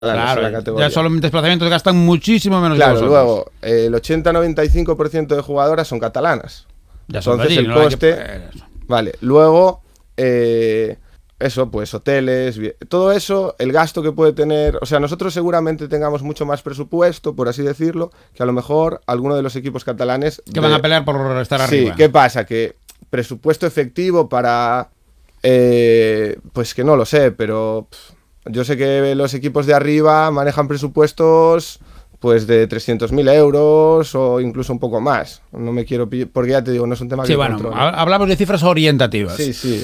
Claro, la categoría. Ya solo en desplazamientos gastan muchísimo menos que Claro, vosotros. luego el 80-95% de jugadoras son catalanas. Ya son Entonces allí, el no hay coste... Vale, luego... eso, pues hoteles, todo eso, el gasto que puede tener... O sea, nosotros seguramente tengamos mucho más presupuesto, por así decirlo, que a lo mejor alguno de los equipos catalanes... Que van a pelear por estar arriba. Sí, ¿qué pasa? Que presupuesto efectivo para... pues que no lo sé, pero yo sé que los equipos de arriba manejan presupuestos pues de 300.000 euros o incluso un poco más. No me quiero porque ya te digo, no es un tema que controlo. Hablamos de cifras orientativas. Sí.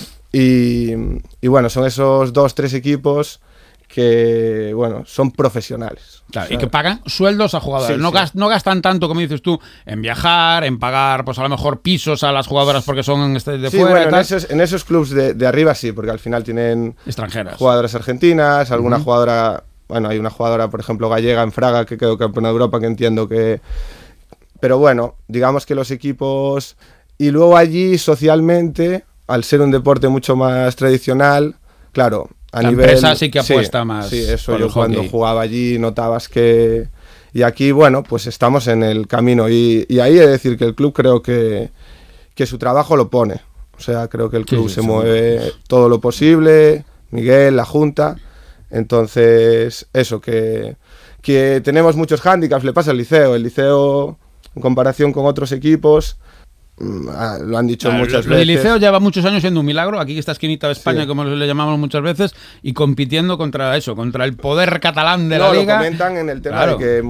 Y bueno, son esos 2-3 equipos que, bueno, son profesionales. Claro, y que pagan sueldos a jugadores. Sí, No gastan tanto, como dices tú, en viajar, en pagar, pues a lo mejor pisos a las jugadoras porque son de fuera. Bueno, en esos clubs de arriba sí, porque al final tienen extranjeras, jugadoras argentinas, alguna jugadora... Bueno, hay una jugadora, por ejemplo, gallega en Fraga que quedó campeona de Europa, que entiendo que... Pero bueno, digamos que los equipos... Y luego allí, socialmente, al ser un deporte mucho más tradicional, claro, a la nivel... empresa sí que apuesta más. Sí, eso yo cuando jugaba allí notabas que... Y aquí, bueno, pues estamos en el camino. Y ahí he de decir que el club creo que su trabajo lo pone. O sea, creo que el club se mueve todo lo posible, Miguel, la Junta... Entonces, eso, que tenemos muchos hándicaps, le pasa al Liceo. El Liceo, en comparación con otros equipos, lo han dicho muchas veces. El Liceo lleva muchos años siendo un milagro, aquí esta esquinita de España, como le llamamos muchas veces, y compitiendo contra el poder catalán de la liga. Lo comentan en el tema de que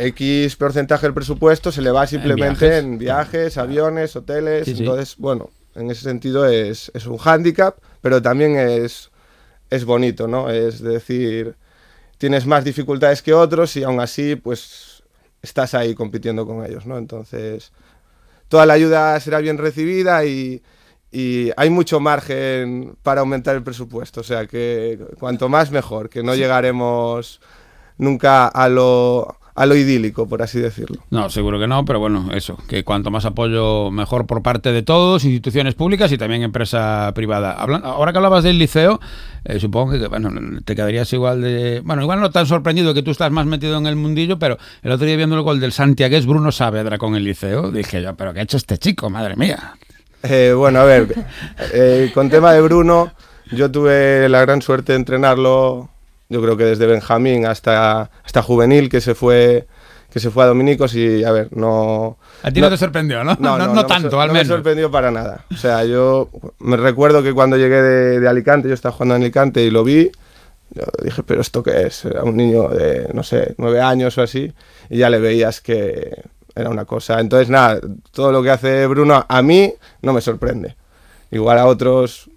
X porcentaje del presupuesto se le va simplemente en viajes, aviones, hoteles. Entonces, bueno, en ese sentido es un hándicap, pero también es bonito, ¿no? Es decir, tienes más dificultades que otros y aún así, pues, estás ahí compitiendo con ellos, ¿no? Entonces, toda la ayuda será bien recibida y hay mucho margen para aumentar el presupuesto. O sea, que cuanto más mejor, que no llegaremos nunca a lo idílico, por así decirlo. No, seguro que no, pero bueno, eso, que cuanto más apoyo mejor por parte de todos, instituciones públicas y también empresa privada. Ahora que hablabas del Liceo, supongo que bueno, te quedarías igual de... Bueno, igual no tan sorprendido, que tú estás más metido en el mundillo, pero el otro día viendo el gol del santiagués Bruno Saavedra con el Liceo, dije yo, ¿pero qué ha hecho este chico? Madre mía. Bueno, a ver, con tema de Bruno, yo tuve la gran suerte de entrenarlo... Yo creo que desde Benjamín hasta juvenil, que se fue a Dominicos y, a ver, no... A ti no te sorprendió, ¿no? No tanto, al menos. No me sorprendió para nada. O sea, yo me recuerdo que cuando llegué de Alicante, yo estaba jugando en Alicante y lo vi, yo dije, ¿pero esto qué es? Era un niño de, no sé, 9 años o así, y ya le veías que era una cosa. Entonces, nada, todo lo que hace Bruno a mí no me sorprende. Igual a otros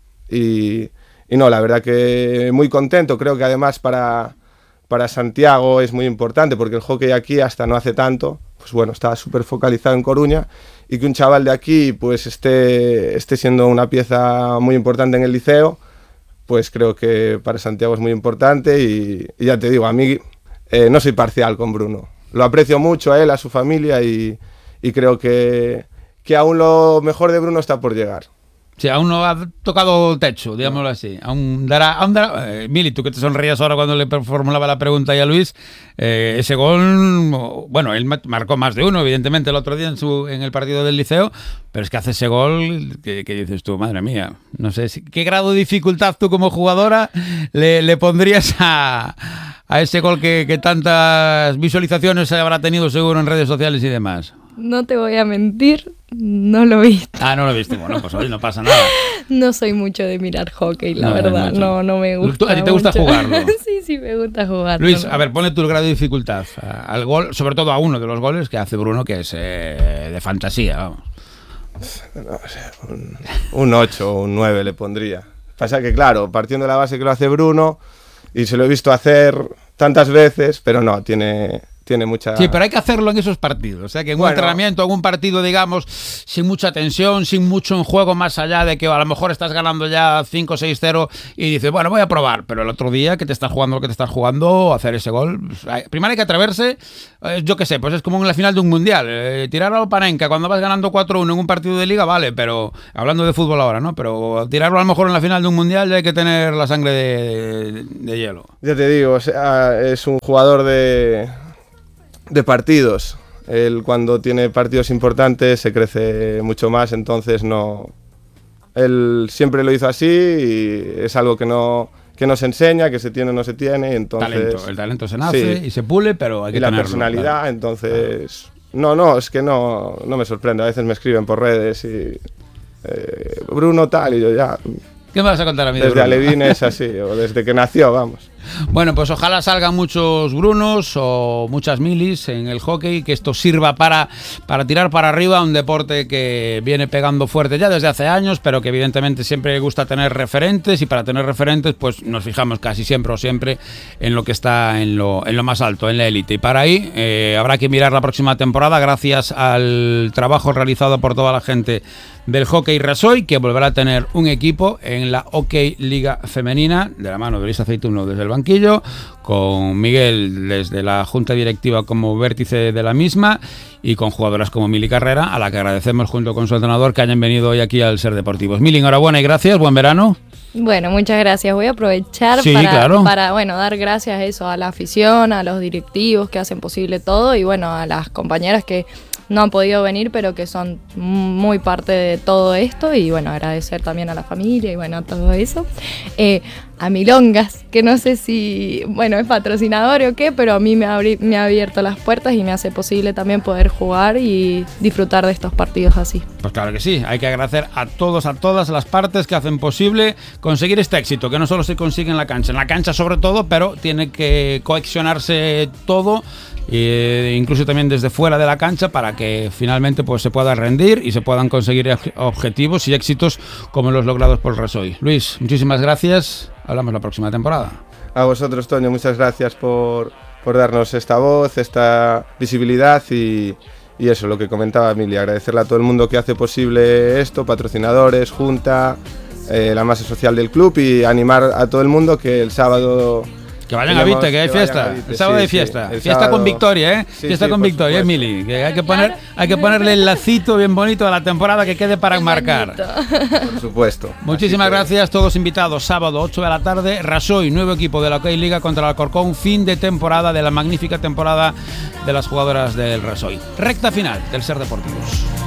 y no, la verdad que muy contento. Creo que además para Santiago es muy importante porque el hockey aquí hasta no hace tanto, pues bueno, está súper focalizado en Coruña y que un chaval de aquí pues esté siendo una pieza muy importante en el Liceo, pues creo que para Santiago es muy importante y ya te digo, a mí no soy parcial con Bruno. Lo aprecio mucho a él, a su familia y creo que aún lo mejor de Bruno está por llegar. Sí, aún no ha tocado techo, digámoslo así. Aún dará Mili, tú que te sonrías ahora cuando le formulaba la pregunta a Luis, ese gol, bueno, él marcó más de uno, evidentemente, el otro día en el partido del Liceo, pero es que hace ese gol que dices tú, madre mía, no sé qué grado de dificultad tú como jugadora le pondrías a ese gol que tantas visualizaciones habrá tenido seguro en redes sociales y demás. No te voy a mentir, no lo vi. No lo viste, bueno, pues hoy no pasa nada. No soy mucho de mirar hockey, la verdad, no me gusta. ¿A ti te gusta jugarlo? Sí, me gusta jugarlo. Luis, a ver, ponle tu grado de dificultad al gol, sobre todo a uno de los goles que hace Bruno, que es de fantasía, vamos. No sé, un 8 o un 9 le pondría. Pasa que, claro, partiendo de la base que lo hace Bruno, y se lo he visto hacer tantas veces, pero no, tiene tiene mucha... Sí, pero hay que hacerlo en esos partidos. O sea, que en un entrenamiento, en un partido, digamos, sin mucha tensión, sin mucho en juego, más allá de que a lo mejor estás ganando ya 5-6-0 y dices, bueno, voy a probar. Pero el otro día que te estás jugando lo que te estás jugando, hacer ese gol... Primero hay que atreverse, yo qué sé, pues es como en la final de un mundial. Tirar a Panenka cuando vas ganando 4-1 en un partido de liga, vale, pero hablando de fútbol ahora, ¿no? Pero tirarlo a lo mejor en la final de un mundial ya hay que tener la sangre de hielo. Ya te digo, o sea, es un jugador de partidos. Él cuando tiene partidos importantes se crece mucho más, entonces no... Él siempre lo hizo así y es algo que no se enseña, que se tiene o no se tiene, entonces... El talento se nace y se pule, pero hay que tenerlo. Y la personalidad, claro. Entonces... No, es que no me sorprende. A veces me escriben por redes y... Bruno tal, y yo ya... ¿Qué me vas a contar a mí? Desde Alevín es así, o desde que nació, vamos. Bueno, pues ojalá salgan muchos Brunos o muchas Milis en el hockey, que esto sirva para tirar para arriba, un deporte que viene pegando fuerte ya desde hace años, pero que evidentemente siempre gusta tener referentes, y para tener referentes pues nos fijamos casi siempre o siempre en lo que está en lo más alto, en la élite. Y para ahí habrá que mirar la próxima temporada, gracias al trabajo realizado por toda la gente del Hockey Rasoy, que volverá a tener un equipo en la Hockey Liga Femenina, de la mano de Luis Aceituno desde el banquillo, con Miguel desde la junta directiva como vértice de la misma, y con jugadoras como Mili Carrera, a la que agradecemos junto con su entrenador que hayan venido hoy aquí al Ser Deportivos. Mili, enhorabuena y gracias, buen verano. Bueno, muchas gracias. Voy a aprovechar para dar gracias a eso, a la afición, a los directivos que hacen posible todo, y bueno, a las compañeras que no han podido venir, pero que son muy parte de todo esto, y bueno, agradecer también a la familia y bueno, todo eso. A Milongas, que no sé si, bueno, es patrocinador o qué, pero a mí me ha abierto las puertas y me hace posible también poder jugar y disfrutar de estos partidos así. Pues claro que sí, hay que agradecer a todas las partes que hacen posible conseguir este éxito, que no solo se consigue en la cancha sobre todo, pero tiene que coaccionarse todo, incluso también desde fuera de la cancha, para que finalmente pues se pueda rendir y se puedan conseguir objetivos y éxitos como los logrados por Rasoy. Luis, muchísimas gracias. Hablamos la próxima temporada. A vosotros, Toño, muchas gracias por darnos esta voz, esta visibilidad y eso, lo que comentaba Emilia, agradecerle a todo el mundo que hace posible esto, patrocinadores, junta, la masa social del club, y animar a todo el mundo que el sábado... Que vayan a Vite, que hay fiesta. El sábado hay fiesta. Fiesta sábado... con victoria, ¿eh? Sí, fiesta con victoria, Emily. Que hay que ponerle el lacito bien bonito a la temporada que quede para enmarcar. Por supuesto. Muchísimas gracias, todos invitados. Sábado, 8 de la tarde, Rasoy, nuevo equipo de la Hockey Liga contra el Alcorcón. Fin de temporada de la magnífica temporada de las jugadoras del Rasoy. Recta final del Ser Deportivos.